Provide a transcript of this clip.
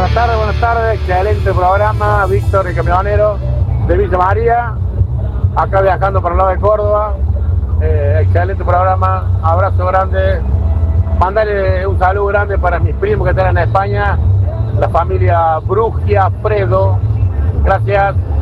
buenas tardes, excelente programa, Víctor, el camionero de Villa María, acá viajando para el lado de Córdoba, excelente programa, abrazo grande, mándale un saludo grande para mis primos que están en España, la familia Brugia, Fredo, gracias.